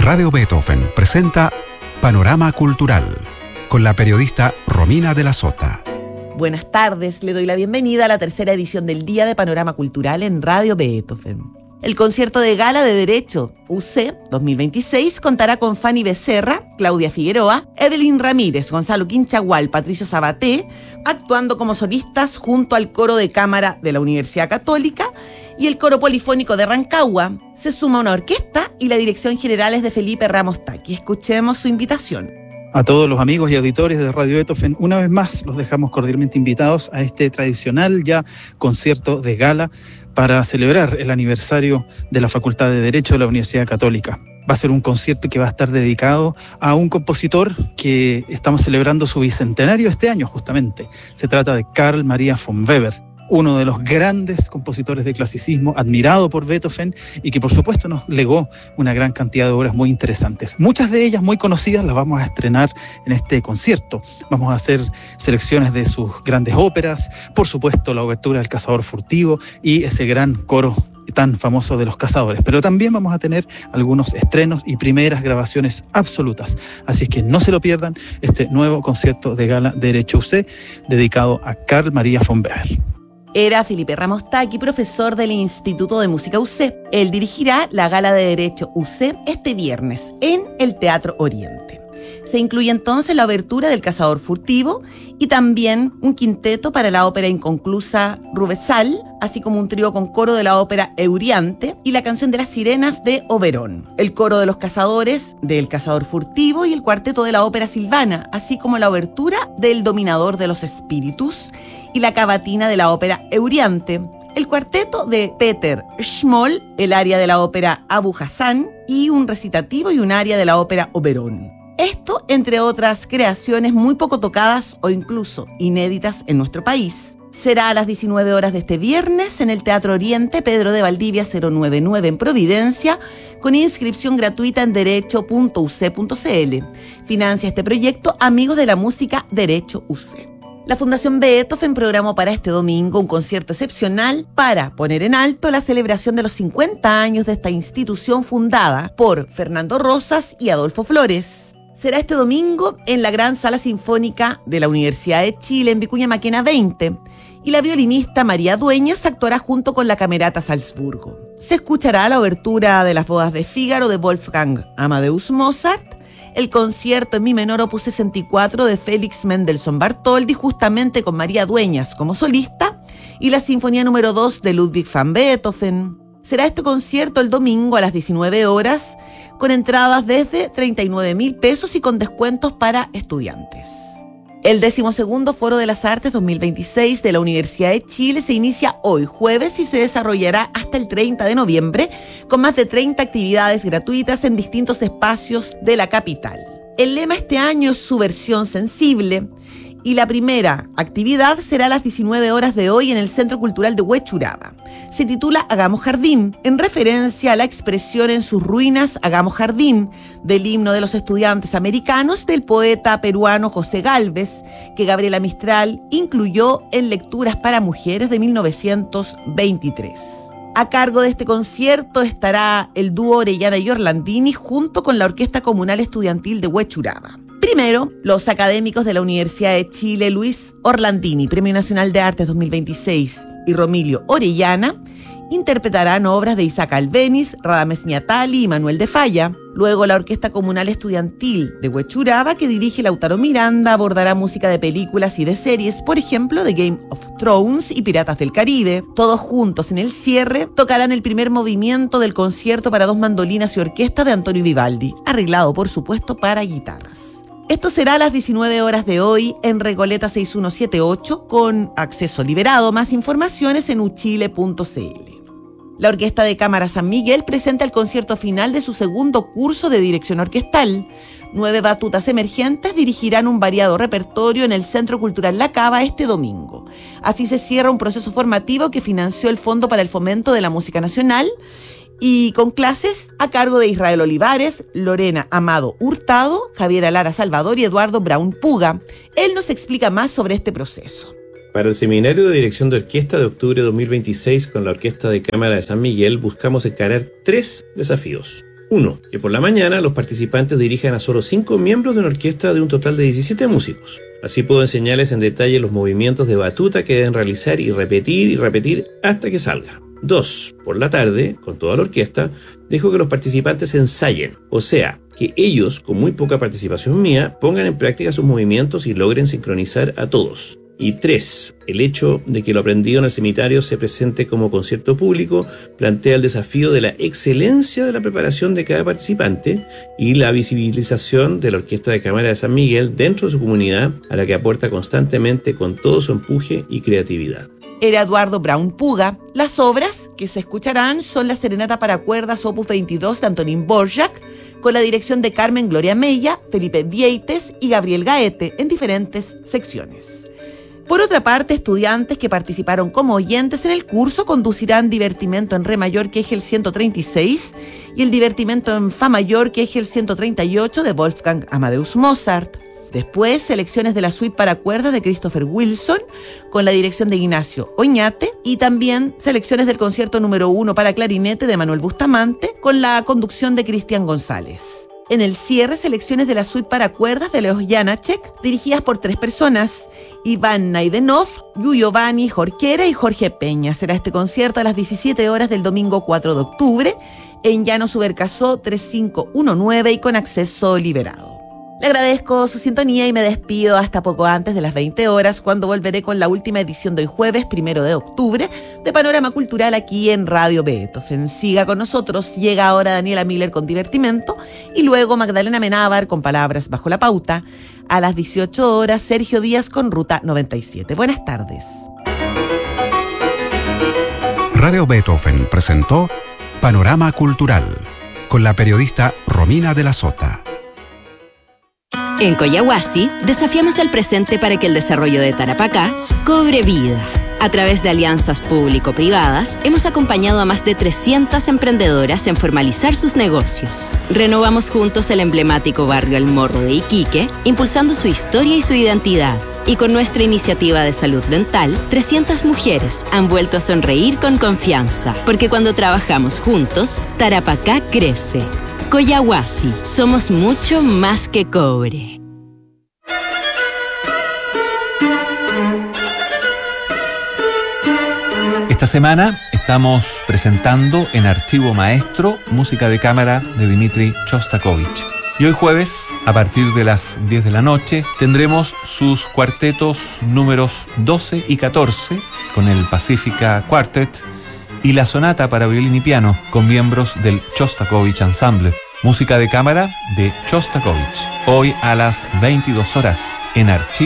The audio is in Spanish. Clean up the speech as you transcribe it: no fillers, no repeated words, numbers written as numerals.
Radio Beethoven presenta Panorama Cultural con la periodista Romina de la Sota. Buenas tardes, le doy la bienvenida a la tercera edición del Día de Panorama Cultural en Radio Beethoven. El concierto de gala de Derecho UC 2026 contará con Fanny Becerra, Claudia Figueroa, Evelyn Ramírez, Gonzalo Quinchagual, Patricio Sabaté, actuando como solistas junto al coro de cámara de la Universidad Católica y el coro polifónico de Rancagua. Se suma una orquesta y la dirección general es de Felipe Ramos Taqui. Escuchemos su invitación. A todos los amigos y auditores de Radio Beethoven, una vez más los dejamos cordialmente invitados a este tradicional ya concierto de gala para celebrar el aniversario de la Facultad de Derecho de la Universidad Católica. Va a ser un concierto que va a estar dedicado a un compositor que estamos celebrando su bicentenario este año justamente. Se trata de Carl Maria von Weber, uno de los grandes compositores de clasicismo, admirado por Beethoven y que por supuesto nos legó una gran cantidad de obras muy interesantes. Muchas de ellas muy conocidas las vamos a estrenar en este concierto. Vamos a hacer selecciones de sus grandes óperas, por supuesto la obertura del Cazador Furtivo y ese gran coro tan famoso de los cazadores, pero también vamos a tener algunos estrenos y primeras grabaciones absolutas, así es que no se lo pierdan este nuevo concierto de gala de Derecho UC dedicado a Carl Maria von Weber. Era Felipe Ramos Taqui, profesor del Instituto de Música UC. Él dirigirá la Gala de Derecho UC este viernes en el Teatro Oriente. Se incluye entonces la obertura del Cazador Furtivo y también un quinteto para la ópera inconclusa Rubezahl, así como un trío con coro de la ópera Euryante y la canción de las sirenas de Oberón, el coro de los cazadores del Cazador Furtivo y el cuarteto de la ópera Silvana, así como la obertura del Dominador de los Espíritus y la cavatina de la ópera Euryante, el cuarteto de Peter Schmoll, el aria de la ópera Abu Hassan y un recitativo y un aria de la ópera Oberón. Esto, entre otras creaciones muy poco tocadas o incluso inéditas en nuestro país. Será a las 19 horas de este viernes en el Teatro Oriente, Pedro de Valdivia 099 en Providencia, con inscripción gratuita en derecho.uc.cl. Financia este proyecto Amigos de la Música Derecho UC. La Fundación Beethoven programó para este domingo un concierto excepcional para poner en alto la celebración de los 50 años de esta institución fundada por Fernando Rosas y Adolfo Flores. Será este domingo en la Gran Sala Sinfónica de la Universidad de Chile en Vicuña Maquena 20 y la violinista María Dueñas actuará junto con la Camerata Salzburgo. Se escuchará la obertura de las Bodas de Fígaro de Wolfgang Amadeus Mozart, el concierto en mi menor opus 64 de Félix Mendelssohn Bartholdy justamente con María Dueñas como solista y la Sinfonía número 2 de Ludwig van Beethoven. Será este concierto el domingo a las 19 horas con entradas desde 39.000 pesos y con descuentos para estudiantes. El 12º Foro de las Artes 2026 de la Universidad de Chile se inicia hoy jueves y se desarrollará hasta el 30 de noviembre con más de 30 actividades gratuitas en distintos espacios de la capital. El lema este año es Subversión Sensible y la primera actividad será a las 19 horas de hoy en el Centro Cultural de Huechuraba. Se titula Hagamos Jardín, en referencia a la expresión en sus ruinas Hagamos Jardín, del himno de los estudiantes americanos del poeta peruano José Gálvez, que Gabriela Mistral incluyó en Lecturas para Mujeres de 1923. A cargo de este concierto estará el dúo Orellana y Orlandini junto con la Orquesta Comunal Estudiantil de Huechuraba. Primero, los académicos de la Universidad de Chile, Luis Orlandini, Premio Nacional de Artes 2026, y Romilio Orellana, interpretarán obras de Isaac Albéniz, Radames Ñatali y Manuel de Falla. Luego, la Orquesta Comunal Estudiantil de Huechuraba, que dirige Lautaro Miranda, abordará música de películas y de series, por ejemplo, de Game of Thrones y Piratas del Caribe. Todos juntos en el cierre tocarán el primer movimiento del concierto para dos mandolinas y orquesta de Antonio Vivaldi, arreglado por supuesto para guitarras. Esto será a las 19 horas de hoy en Recoleta 6178 con acceso liberado. Más informaciones en uchile.cl. La Orquesta de Cámara San Miguel presenta el concierto final de su segundo curso de dirección orquestal. 9 batutas emergentes dirigirán un variado repertorio en el Centro Cultural La Cava este domingo. Así se cierra un proceso formativo que financió el Fondo para el Fomento de la Música Nacional y con clases a cargo de Israel Olivares, Lorena Amado Hurtado, Javiera Lara Salvador y Eduardo Brown Puga. Él nos explica más sobre este proceso. Para el Seminario de Dirección de Orquesta de octubre de 2026 con la Orquesta de Cámara de San Miguel buscamos encarar 3 desafíos. 1. Que por la mañana los participantes dirijan a solo 5 miembros de una orquesta de un total de 17 músicos. Así puedo enseñarles en detalle los movimientos de batuta que deben realizar y repetir hasta que salga. 2. Por la tarde, con toda la orquesta, dejo que los participantes ensayen, o sea, que ellos, con muy poca participación mía, pongan en práctica sus movimientos y logren sincronizar a todos. Y 3. El hecho de que lo aprendido en el seminario se presente como concierto público plantea el desafío de la excelencia de la preparación de cada participante y la visibilización de la Orquesta de Cámara de San Miguel dentro de su comunidad, a la que aporta constantemente con todo su empuje y creatividad. Era Eduardo Braun Puga. Las obras que se escucharán son la Serenata para cuerdas Opus 22 de Antonín Dvořák, con la dirección de Carmen Gloria Mella, Felipe Vieites y Gabriel Gaete, en diferentes secciones. Por otra parte, estudiantes que participaron como oyentes en el curso conducirán Divertimento en Re mayor, que es el 136, y el Divertimento en Fa mayor, que es el 138 de Wolfgang Amadeus Mozart. Después, selecciones de la suite para cuerdas de Christopher Wilson, con la dirección de Ignacio Oñate, y también selecciones del concierto número 1 para clarinete de Manuel Bustamante, con la conducción de Cristian González. En el cierre, selecciones de la suite para cuerdas de Leos Janáček, dirigidas por 3 personas, Iván Naidenov, Yuyo Vani, Jorquera y Jorge Peña. Será este concierto a las 17 horas del domingo 4 de octubre, en Llano Subercasó 3519 y con acceso liberado. Le agradezco su sintonía y me despido hasta poco antes de las 20 horas, cuando volveré con la última edición de hoy jueves, 1 de octubre, de Panorama Cultural aquí en Radio Beethoven. Siga con nosotros, llega ahora Daniela Miller con Divertimento y luego Magdalena Menábar con Palabras bajo la pauta. A las 18 horas, Sergio Díaz con Ruta 97. Buenas tardes. Radio Beethoven presentó Panorama Cultural con la periodista Romina de la Sota. En Collahuasi, desafiamos el presente para que el desarrollo de Tarapacá cobre vida. A través de alianzas público-privadas, hemos acompañado a más de 300 emprendedoras en formalizar sus negocios. Renovamos juntos el emblemático barrio El Morro de Iquique, impulsando su historia y su identidad. Y con nuestra iniciativa de salud dental, 300 mujeres han vuelto a sonreír con confianza. Porque cuando trabajamos juntos, Tarapacá crece. Collahuasi, somos mucho más que cobre. Esta semana estamos presentando en Archivo Maestro música de cámara de Dmitri Shostakovich. Y hoy jueves, a partir de las 10 de la noche, tendremos sus cuartetos números 12 y 14 con el Pacifica Quartet y la sonata para violín y piano con miembros del Shostakovich Ensemble. Música de cámara de Shostakovich. Hoy a las 22 horas en Archivo